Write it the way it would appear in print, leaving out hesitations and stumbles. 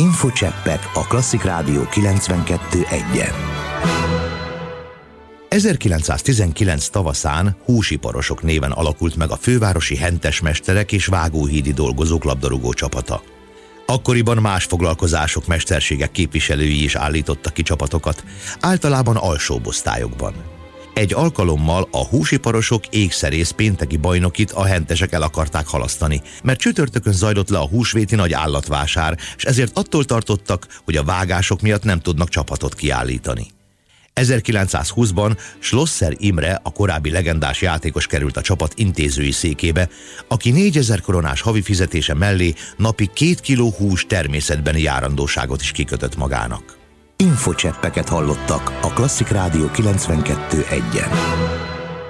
Infocseppek a Klasszik Rádió 92.1-en. 1919 tavaszán Húsiparosok néven alakult meg a fővárosi hentesmesterek és vágóhídi dolgozók labdarúgó csapata. Akkoriban más foglalkozások, mesterségek képviselői is állítottak ki csapatokat, általában alsóbb osztályokban. Egy alkalommal a Húsiparosok ékszerész pénteki bajnokit a hentesek el akarták halasztani, mert csütörtökön zajlott le a húsvéti nagy állatvásár, és ezért attól tartottak, hogy a vágások miatt nem tudnak csapatot kiállítani. 1920-ban Schlosser Imre, a korábbi legendás játékos került a csapat intézői székébe, aki 4000 koronás havi fizetése mellé napi 2 kiló hús természetbeni járandóságot is kikötött magának. Infocseppeket hallottak a Klasszik Rádió 92.1-en.